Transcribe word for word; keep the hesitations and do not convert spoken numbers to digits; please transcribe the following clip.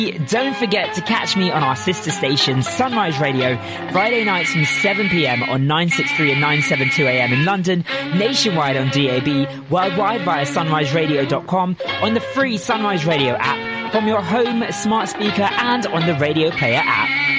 Don't forget to catch me on our sister station, Sunrise Radio, Friday nights from seven p.m. on nine sixty-three and nine seventy-two a.m. in London, nationwide on D A B, worldwide via sunrise radio dot com, on the free Sunrise Radio app, from your home smart speaker and on the Radio Player app.